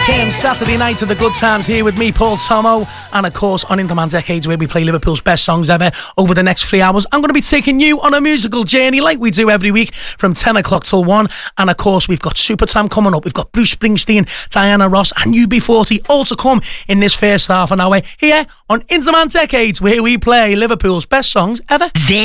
Saturday night to the good times here with me, Paul Tomo, and of course on In Demand Decades, where we play Liverpool's best songs ever. Over the next 3 hours, I'm going to be taking you on a musical journey like we do every week from 10 o'clock till 1. And of course, we've got Supertramp coming up. We've got Bruce Springsteen, Diana Ross and UB40 all to come in this first half an hour here on In Demand Decades, where we play Liverpool's best songs ever.